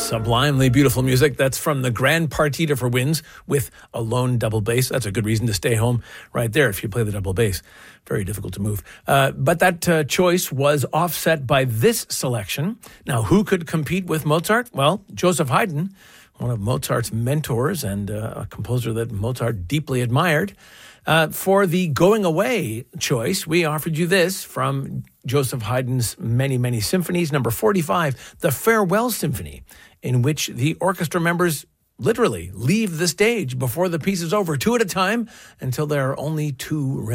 Sublimely beautiful music. That's from the Grand Partita for Winds with a lone double bass. That's a good reason to stay home right there if you play the double bass. Very difficult to move. But that choice was offset by this selection. Now, who could compete with Mozart? Well, Joseph Haydn, one of Mozart's mentors and a composer that Mozart deeply admired. For the going away choice, we offered you this from Joseph Haydn's many, many symphonies, number 45, the Farewell Symphony, in which the orchestra members literally leave the stage before the piece is over, two at a time, until there are only two remaining.